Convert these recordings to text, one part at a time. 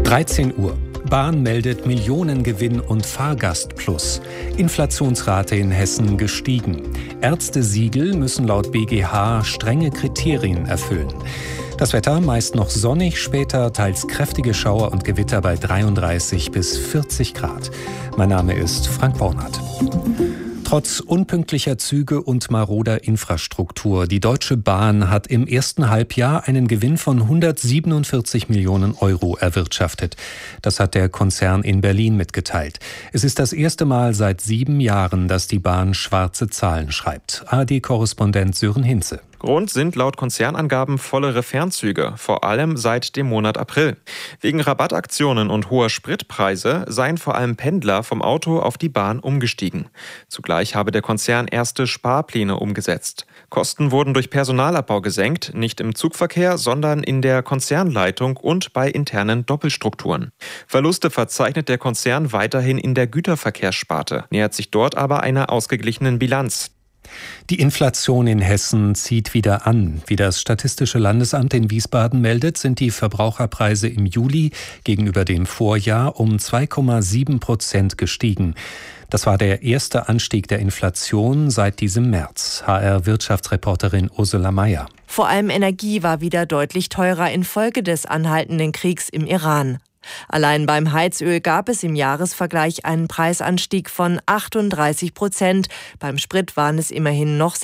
13 Uhr. Bahn meldet Millionengewinn und Fahrgastplus. Inflationsrate in Hessen gestiegen. Ärztesiegel müssen laut BGH strenge Kriterien erfüllen. Das Wetter meist noch sonnig, später teils kräftige Schauer und Gewitter bei 33 bis 40 Grad. Mein Name ist Frank Bornert. Trotz unpünktlicher Züge und maroder Infrastruktur, die Deutsche Bahn hat im ersten Halbjahr einen Gewinn von 147 Millionen Euro erwirtschaftet. Das hat der Konzern in Berlin mitgeteilt. Es ist das erste Mal seit 7 Jahren, dass die Bahn schwarze Zahlen schreibt. ARD-Korrespondent Sören Hinze. Grund sind laut Konzernangaben vollere Fernzüge, vor allem seit dem Monat April. Wegen Rabattaktionen und hoher Spritpreise seien vor allem Pendler vom Auto auf die Bahn umgestiegen. Zugleich habe der Konzern erste Sparpläne umgesetzt. Kosten wurden durch Personalabbau gesenkt, nicht im Zugverkehr, sondern in der Konzernleitung und bei internen Doppelstrukturen. Verluste verzeichnet der Konzern weiterhin in der Güterverkehrssparte, nähert sich dort aber einer ausgeglichenen Bilanz. Die Inflation in Hessen zieht wieder an. Wie das Statistische Landesamt in Wiesbaden meldet, sind die Verbraucherpreise im Juli gegenüber dem Vorjahr um 2,7% gestiegen. Das war der erste Anstieg der Inflation seit diesem März. HR-Wirtschaftsreporterin Ursula Mayer. Vor allem Energie war wieder deutlich teurer infolge des anhaltenden Kriegs im Iran. Allein beim Heizöl gab es im Jahresvergleich einen Preisanstieg von 38%. Beim Sprit waren es immerhin noch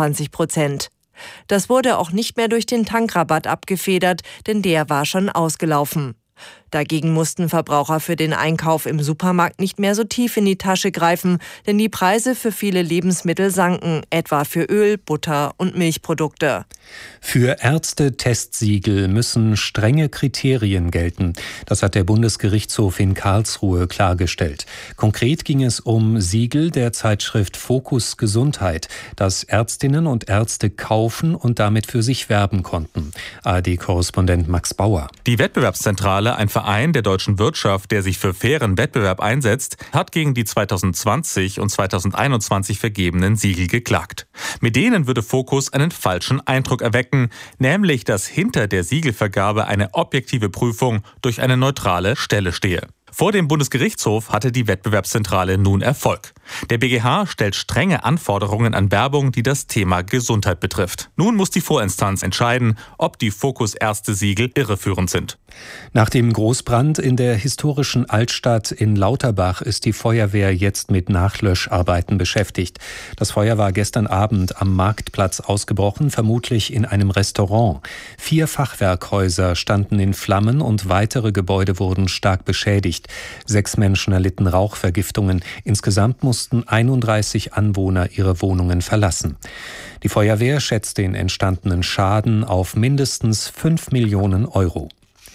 26%. Das wurde auch nicht mehr durch den Tankrabatt abgefedert, denn der war schon ausgelaufen. Dagegen mussten Verbraucher für den Einkauf im Supermarkt nicht mehr so tief in die Tasche greifen, denn die Preise für viele Lebensmittel sanken, etwa für Öl, Butter und Milchprodukte. Für Ärzte-Testsiegel müssen strenge Kriterien gelten. Das hat der Bundesgerichtshof in Karlsruhe klargestellt. Konkret ging es um Siegel der Zeitschrift Fokus Gesundheit, das Ärztinnen und Ärzte kaufen und damit für sich werben konnten. ARD-Korrespondent Max Bauer. Die Wettbewerbszentrale, ein Verein der deutschen Wirtschaft, der sich für fairen Wettbewerb einsetzt, hat gegen die 2020 und 2021 vergebenen Siegel geklagt. Mit denen würde Fokus einen falschen Eindruck erwecken, nämlich dass hinter der Siegelvergabe eine objektive Prüfung durch eine neutrale Stelle stehe. Vor dem Bundesgerichtshof hatte die Wettbewerbszentrale nun Erfolg. Der BGH stellt strenge Anforderungen an Werbung, die das Thema Gesundheit betrifft. Nun muss die Vorinstanz entscheiden, ob die Fokus-Ärzte-Siegel irreführend sind. Nach dem Großbrand in der historischen Altstadt in Lauterbach ist die Feuerwehr jetzt mit Nachlöscharbeiten beschäftigt. Das Feuer war gestern Abend am Marktplatz ausgebrochen, vermutlich in einem Restaurant. 4 Fachwerkhäuser standen in Flammen und weitere Gebäude wurden stark beschädigt. 6 Menschen erlitten Rauchvergiftungen. Insgesamt mussten 31 Anwohner ihre Wohnungen verlassen. Die Feuerwehr schätzt den entstandenen Schaden auf mindestens 5 Millionen Euro.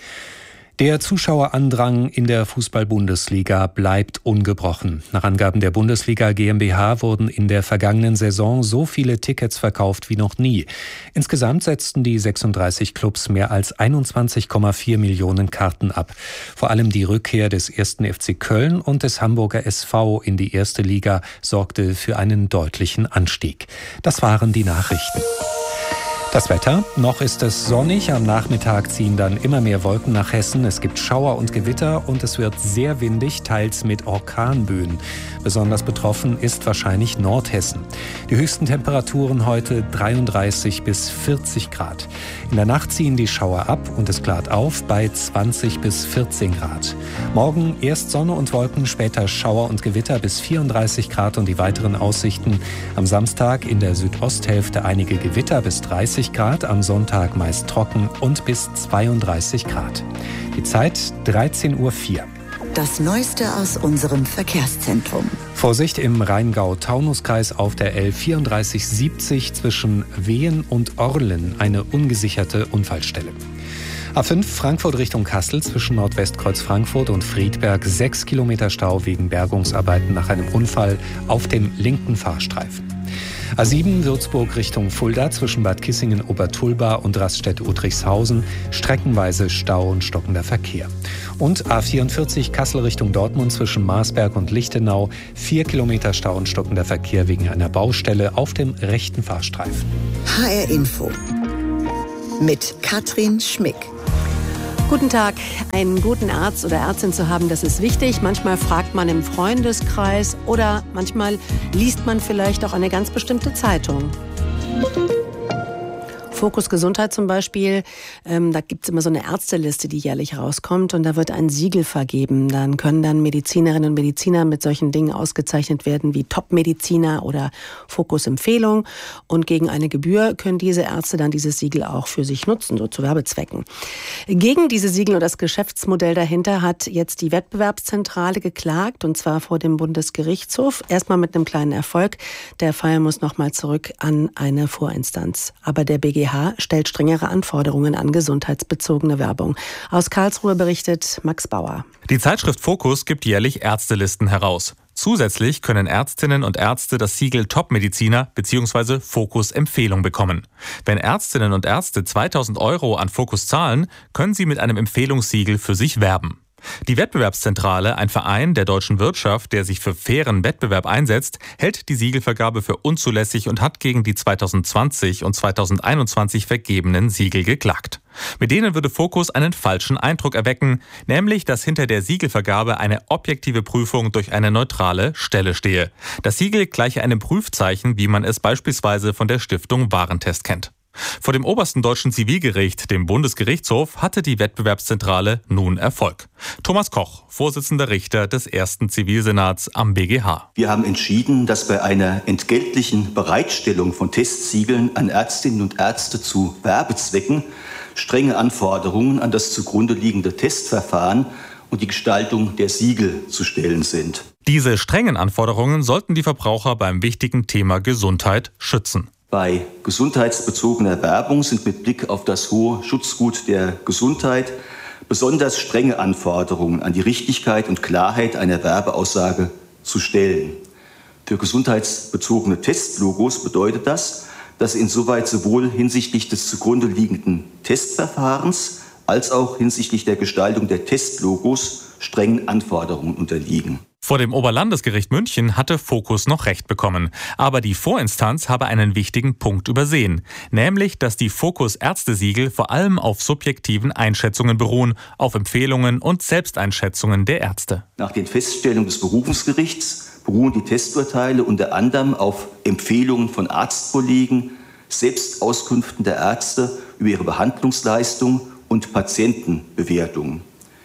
Der Zuschauerandrang in der Fußball-Bundesliga bleibt ungebrochen. Nach Angaben der Bundesliga GmbH wurden in der vergangenen Saison so viele Tickets verkauft wie noch nie. Insgesamt setzten die 36 Clubs mehr als 21,4 Millionen Karten ab. Vor allem die Rückkehr des 1. FC Köln und des Hamburger SV in die erste Liga sorgte für einen deutlichen Anstieg. Das waren die Nachrichten. Das Wetter, noch ist es sonnig, am Nachmittag ziehen dann immer mehr Wolken nach Hessen. Es gibt Schauer und Gewitter und es wird sehr windig, teils mit Orkanböen. Besonders betroffen ist wahrscheinlich Nordhessen. Die höchsten Temperaturen heute 33 bis 40 Grad. In der Nacht ziehen die Schauer ab und es klart auf bei 20 bis 14 Grad. Morgen erst Sonne und Wolken, später Schauer und Gewitter bis 34 Grad und die weiteren Aussichten. Am Samstag in der Südosthälfte einige Gewitter bis 30 Grad, am Sonntag meist trocken und bis 32 Grad. Die Zeit 13:04 Uhr. Das Neueste aus unserem Verkehrszentrum. Vorsicht im Rheingau-Taunus-Kreis auf der L3470 zwischen Wehen und Orlen, eine ungesicherte Unfallstelle. A5 Frankfurt Richtung Kassel zwischen Nordwestkreuz Frankfurt und Friedberg 6 Kilometer Stau wegen Bergungsarbeiten nach einem Unfall auf dem linken Fahrstreifen. A7 Würzburg Richtung Fulda zwischen Bad Kissingen-Obertulba und Raststätte-Udrickhausen streckenweise Stau und stockender Verkehr. Und A44 Kassel Richtung Dortmund zwischen Marsberg und Lichtenau 4 Kilometer Stau und stockender Verkehr wegen einer Baustelle auf dem rechten Fahrstreifen. HR Info mit Katrin Schmick. Guten Tag. Einen guten Arzt oder Ärztin zu haben, das ist wichtig. Manchmal fragt man im Freundeskreis oder manchmal liest man vielleicht auch eine ganz bestimmte Zeitung. Fokus Gesundheit zum Beispiel, da gibt es immer so eine Ärzteliste, die jährlich rauskommt und da wird ein Siegel vergeben. Dann können dann Medizinerinnen und Mediziner mit solchen Dingen ausgezeichnet werden wie Top-Mediziner oder Fokus-Empfehlung und gegen eine Gebühr können diese Ärzte dann dieses Siegel auch für sich nutzen, so zu Werbezwecken. Gegen diese Siegel und das Geschäftsmodell dahinter hat jetzt die Wettbewerbszentrale geklagt und zwar vor dem Bundesgerichtshof. Erstmal mit einem kleinen Erfolg. Der Fall muss nochmal zurück an eine Vorinstanz. Aber der BGH stellt strengere Anforderungen an gesundheitsbezogene Werbung. Aus Karlsruhe berichtet Max Bauer. Die Zeitschrift Fokus gibt jährlich Ärztelisten heraus. Zusätzlich können Ärztinnen und Ärzte das Siegel Top-Mediziner bzw. Fokus-Empfehlung bekommen. Wenn Ärztinnen und Ärzte 2.000 € an Fokus zahlen, können sie mit einem Empfehlungssiegel für sich werben. Die Wettbewerbszentrale, ein Verein der deutschen Wirtschaft, der sich für fairen Wettbewerb einsetzt, hält die Siegelvergabe für unzulässig und hat gegen die 2020 und 2021 vergebenen Siegel geklagt. Mit denen würde Fokus einen falschen Eindruck erwecken, nämlich, dass hinter der Siegelvergabe eine objektive Prüfung durch eine neutrale Stelle stehe. Das Siegel gleiche einem Prüfzeichen, wie man es beispielsweise von der Stiftung Warentest kennt. Vor dem obersten deutschen Zivilgericht, dem Bundesgerichtshof, hatte die Wettbewerbszentrale nun Erfolg. Thomas Koch, Vorsitzender Richter des 1. Zivilsenats am BGH. Wir haben entschieden, dass bei einer entgeltlichen Bereitstellung von Testsiegeln an Ärztinnen und Ärzte zu Werbezwecken strenge Anforderungen an das zugrunde liegende Testverfahren und die Gestaltung der Siegel zu stellen sind. Diese strengen Anforderungen sollten die Verbraucher beim wichtigen Thema Gesundheit schützen. Bei gesundheitsbezogener Werbung sind mit Blick auf das hohe Schutzgut der Gesundheit besonders strenge Anforderungen an die Richtigkeit und Klarheit einer Werbeaussage zu stellen. Für gesundheitsbezogene Testlogos bedeutet das, dass insoweit sowohl hinsichtlich des zugrunde liegenden Testverfahrens als auch hinsichtlich der Gestaltung der Testlogos strengen Anforderungen unterliegen. Vor dem Oberlandesgericht München hatte Fokus noch Recht bekommen. Aber die Vorinstanz habe einen wichtigen Punkt übersehen. Nämlich, dass die Fokus-Ärztesiegel vor allem auf subjektiven Einschätzungen beruhen, auf Empfehlungen und Selbsteinschätzungen der Ärzte. Nach den Feststellungen des Berufungsgerichts beruhen die Testurteile unter anderem auf Empfehlungen von Arztkollegen, Selbstauskünften der Ärzte über ihre Behandlungsleistung und Patientenbewertungen.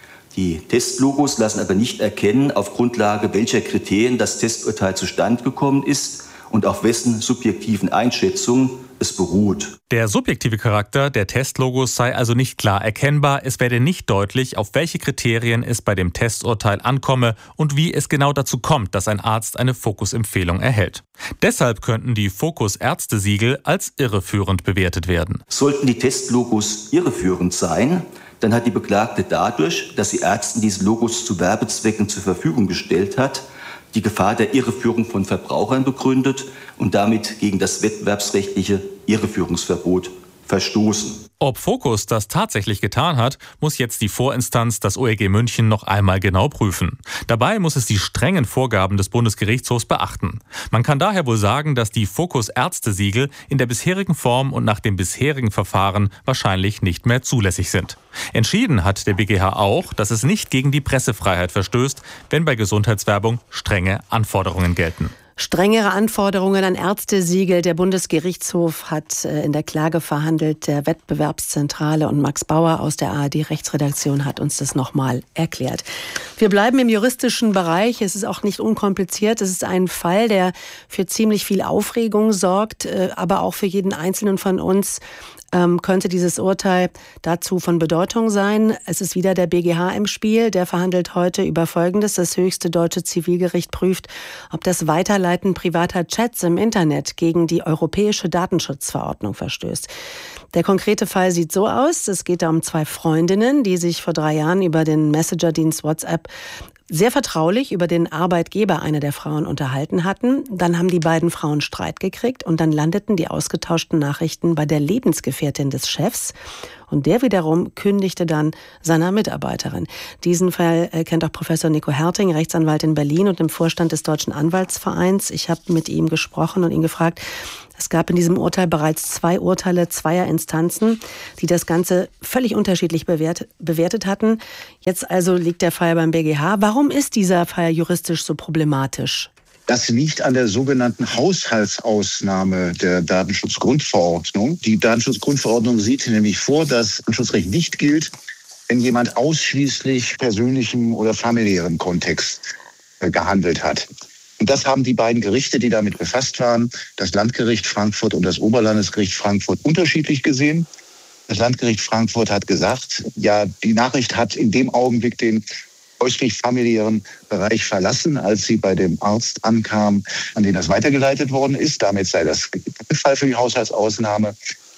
Die Testlogos lassen aber nicht erkennen, auf Grundlage welcher Kriterien das Testurteil zustande gekommen ist und auf wessen subjektiven Einschätzungen es beruht. Der subjektive Charakter der Testlogos sei also nicht klar erkennbar. Es werde nicht deutlich, auf welche Kriterien es bei dem Testurteil ankomme und wie es genau dazu kommt, dass ein Arzt eine Fokus-Empfehlung erhält. Deshalb könnten die Fokus-Ärztesiegel als irreführend bewertet werden. Sollten die Testlogos irreführend sein, dann hat die Beklagte dadurch, dass sie Ärzten diese Logos zu Werbezwecken zur Verfügung gestellt hat, die Gefahr der Irreführung von Verbrauchern begründet und damit gegen das wettbewerbsrechtliche Irreführungsverbot verstoßen. Ob Fokus das tatsächlich getan hat, muss jetzt die Vorinstanz, das OLG München, noch einmal genau prüfen. Dabei muss es die strengen Vorgaben des Bundesgerichtshofs beachten. Man kann daher wohl sagen, dass die Fokus-Ärztesiegel in der bisherigen Form und nach dem bisherigen Verfahren wahrscheinlich nicht mehr zulässig sind. Entschieden hat der BGH auch, dass es nicht gegen die Pressefreiheit verstößt, wenn bei Gesundheitswerbung strenge Anforderungen gelten. Strengere Anforderungen an Ärztesiegel. Der Bundesgerichtshof hat in der Klage verhandelt. Der Wettbewerbszentrale und Max Bauer aus der ARD-Rechtsredaktion hat uns das nochmal erklärt. Wir bleiben im juristischen Bereich. Es ist auch nicht unkompliziert. Es ist ein Fall, der für ziemlich viel Aufregung sorgt, aber auch für jeden Einzelnen von uns könnte dieses Urteil dazu von Bedeutung sein. Es ist wieder der BGH im Spiel. Der verhandelt heute über Folgendes. Das höchste deutsche Zivilgericht prüft, ob das Weiterleiten privater Chats im Internet gegen die europäische Datenschutzverordnung verstößt. Der konkrete Fall sieht so aus. Es geht da um 2 Freundinnen, die sich vor 3 Jahren über den Messenger-Dienst WhatsApp sehr vertraulich über den Arbeitgeber einer der Frauen unterhalten hatten. Dann haben die beiden Frauen Streit gekriegt und dann landeten die ausgetauschten Nachrichten bei der Lebensgefährtin des Chefs. Und der wiederum kündigte dann seiner Mitarbeiterin. Diesen Fall kennt auch Professor Nico Herting, Rechtsanwalt in Berlin und im Vorstand des Deutschen Anwaltsvereins. Ich habe mit ihm gesprochen und ihn gefragt, es gab in diesem Urteil bereits 2 Urteile zweier Instanzen, die das Ganze völlig unterschiedlich bewertet hatten. Jetzt also liegt der Fall beim BGH. Warum ist dieser Fall juristisch so problematisch? Das liegt an der sogenannten Haushaltsausnahme der Datenschutzgrundverordnung. Die Datenschutzgrundverordnung sieht nämlich vor, dass Datenschutzrecht nicht gilt, wenn jemand ausschließlich persönlichem oder familiärem Kontext gehandelt hat. Und das haben die beiden Gerichte, die damit befasst waren, das Landgericht Frankfurt und das Oberlandesgericht Frankfurt, unterschiedlich gesehen. Das Landgericht Frankfurt hat gesagt, ja, die Nachricht hat in dem Augenblick den äußerlich familiären Bereich verlassen, als sie bei dem Arzt ankam, an den das weitergeleitet worden ist. Damit sei das kein Fall für die Haushaltsausnahme.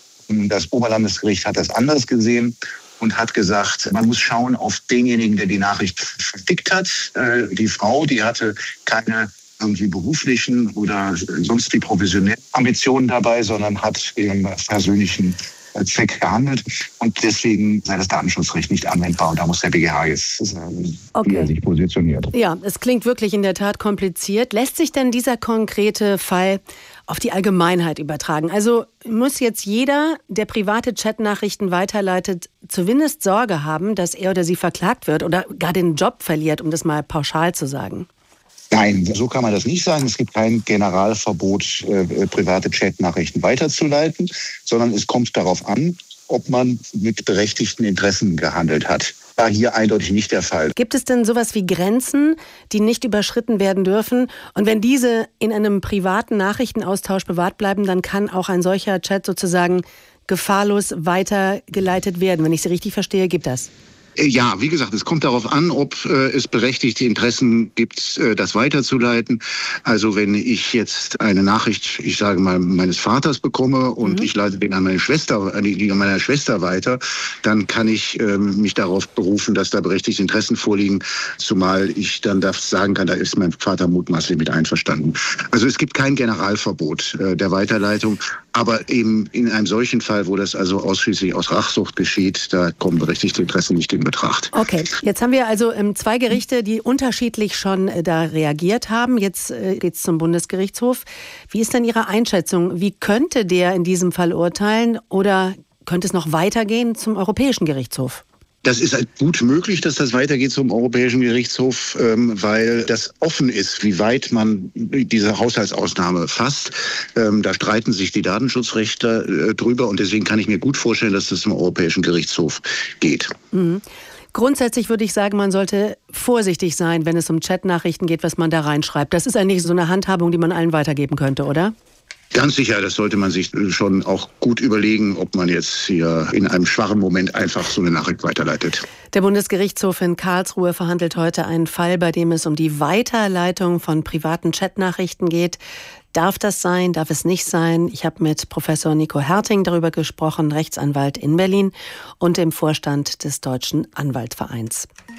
Das Oberlandesgericht hat das anders gesehen und hat gesagt, man muss schauen auf denjenigen, der die Nachricht vertickt hat. Die Frau, die hatte keine irgendwie beruflichen oder sonst wie professionellen Ambitionen dabei, sondern hat ihren persönlichen Zweck gehandelt. Und deswegen sei das Datenschutzrecht nicht anwendbar. Und da muss der BGH jetzt sagen, wie er sich positioniert. Ja, es klingt wirklich in der Tat kompliziert. Lässt sich denn dieser konkrete Fall auf die Allgemeinheit übertragen? Also muss jetzt jeder, der private Chatnachrichten weiterleitet, zumindest Sorge haben, dass er oder sie verklagt wird oder gar den Job verliert, um das mal pauschal zu sagen? Nein, so kann man das nicht sagen. Es gibt kein Generalverbot, private Chatnachrichten weiterzuleiten, sondern es kommt darauf an, ob man mit berechtigten Interessen gehandelt hat. War hier eindeutig nicht der Fall. Gibt es denn sowas wie Grenzen, die nicht überschritten werden dürfen? Und wenn diese in einem privaten Nachrichtenaustausch bewahrt bleiben, dann kann auch ein solcher Chat sozusagen gefahrlos weitergeleitet werden. Wenn ich Sie richtig verstehe, gibt das? Ja, wie gesagt, es kommt darauf an, ob es berechtigte Interessen gibt, das weiterzuleiten. Also wenn ich jetzt eine Nachricht, ich sage mal, meines Vaters bekomme und ich leite den an meine Schwester, an meiner Schwester weiter, dann kann ich mich darauf berufen, dass da berechtigte Interessen vorliegen, zumal ich dann sagen kann, da ist mein Vater mutmaßlich mit einverstanden. Also es gibt kein Generalverbot der Weiterleitung, aber eben in einem solchen Fall, wo das also ausschließlich aus Rachsucht geschieht, da kommen berechtigte Interessen nicht in Betracht. Okay, jetzt haben wir also 2 Gerichte, die unterschiedlich schon da reagiert haben. Jetzt geht es zum Bundesgerichtshof. Wie ist denn Ihre Einschätzung? Wie könnte der in diesem Fall urteilen oder könnte es noch weitergehen zum Europäischen Gerichtshof? Das ist gut möglich, dass das weitergeht zum Europäischen Gerichtshof, weil das offen ist, wie weit man diese Haushaltsausnahme fasst. Da streiten sich die Datenschutzrechtler drüber und deswegen kann ich mir gut vorstellen, dass das zum Europäischen Gerichtshof geht. Mhm. Grundsätzlich würde ich sagen, man sollte vorsichtig sein, wenn es um Chatnachrichten geht, was man da reinschreibt. Das ist eigentlich so eine Handhabung, die man allen weitergeben könnte, oder? Ganz sicher, das sollte man sich schon auch gut überlegen, ob man jetzt hier in einem schwachen Moment einfach so eine Nachricht weiterleitet. Der Bundesgerichtshof in Karlsruhe verhandelt heute einen Fall, bei dem es um die Weiterleitung von privaten Chatnachrichten geht. Darf das sein? Darf es nicht sein? Ich habe mit Professor Nico Herting darüber gesprochen, Rechtsanwalt in Berlin und im Vorstand des Deutschen Anwaltsvereins.